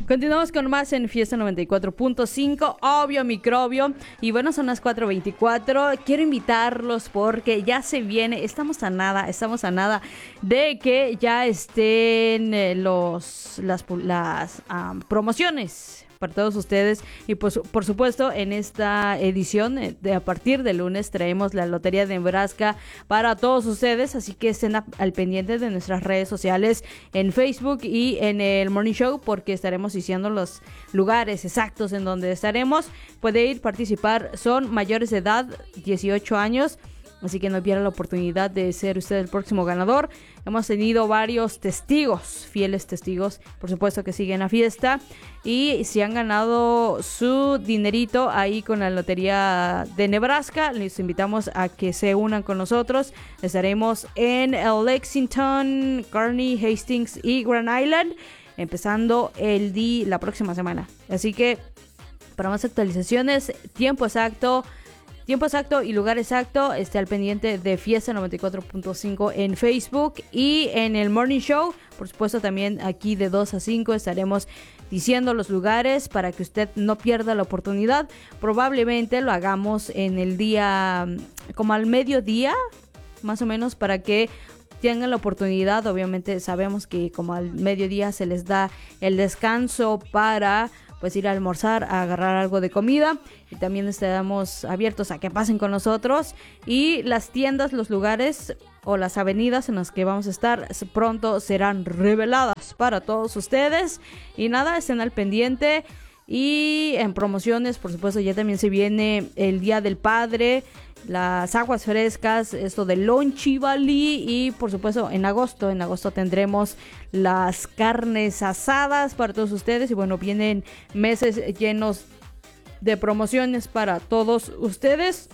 Continuamos con más en Fiesta 94.5, obvio microbio. Y bueno, son las 4:24. Quiero invitarlos porque ya se viene, estamos a nada de que ya estén las promociones para todos ustedes. Y pues, por supuesto, en esta edición, a partir de lunes, traemos la Lotería de Nebraska para todos ustedes. Así que estén al pendiente de nuestras redes sociales en Facebook y en el Morning Show, porque estaremos diciendo los lugares exactos en donde estaremos. Puede ir, participar, son mayores de edad, 18 años. Así que no pierda la oportunidad de ser usted el próximo ganador. Hemos tenido varios testigos, fieles testigos, por supuesto, que siguen la fiesta. Y si han ganado su dinerito ahí con la Lotería de Nebraska, les invitamos a que se unan con nosotros. Estaremos en Lexington, Kearney, Hastings y Grand Island, empezando la próxima semana. Así que para más actualizaciones, tiempo exacto y lugar exacto, esté al pendiente de Fiesta 94.5 en Facebook y en el Morning Show. Por supuesto, también aquí de 2 a 5 estaremos diciendo los lugares para que usted no pierda la oportunidad. Probablemente lo hagamos en el día, como al mediodía, más o menos, para que tengan la oportunidad. Obviamente sabemos que como al mediodía se les da el descanso para pues ir a almorzar, a agarrar algo de comida, y también estaremos abiertos a que pasen con nosotros. Y las tiendas, los lugares o las avenidas en las que vamos a estar pronto serán reveladas para todos ustedes. Y nada, estén al pendiente. Y en promociones, por supuesto, ya también se viene el Día del Padre, las aguas frescas, esto de Lonchivali, y por supuesto en agosto tendremos las carnes asadas para todos ustedes. Y bueno, vienen meses llenos de promociones para todos ustedes.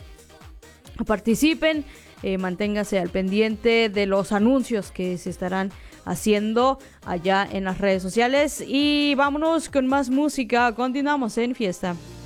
Participen, manténgase al pendiente de los anuncios que se estarán haciendo allá en las redes sociales. Y vámonos con más música. Continuamos en Fiesta.